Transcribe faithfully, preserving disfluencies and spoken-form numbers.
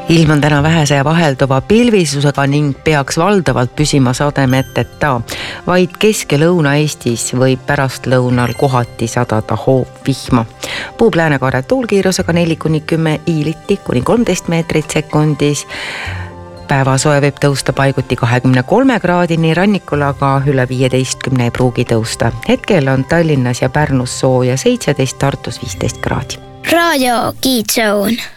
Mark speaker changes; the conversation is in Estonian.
Speaker 1: ilm on täna vähese ja vahelduva pilvisusega ning peaks valdavalt püsima sademeteta. Vaid Kesk- ja Lõuna-Eestis võib pärastlõunal kohati sadada hoovvihma. Puub läänekaare tuulkiirusega neli kuni kümme iiliti kuni kolmteist meetrit sekundis. Päevasoe võib tõusta paiguti kahekümne kolme kraadini, rannikul aga üle viieteistkümne ei pruugi tõusta. Hetkel on Tallinnas ja Pärnus sooja seitseteist, Tartus viisteist kraadi.
Speaker 2: Raadio Kiidzoon.